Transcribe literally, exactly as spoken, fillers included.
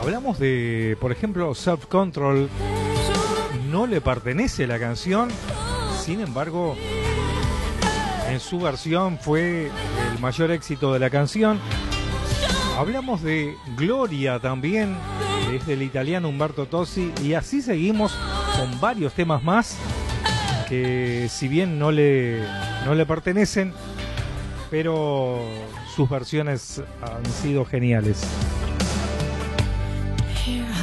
Hablamos de, por ejemplo, Self Control. No le pertenece la canción, sin embargo, en su versión fue el mayor éxito de la canción. Hablamos de Gloria también, que es del italiano Umberto Tozzi, y así seguimos con varios temas más que, si bien no le, no le pertenecen, pero sus versiones han sido geniales. Here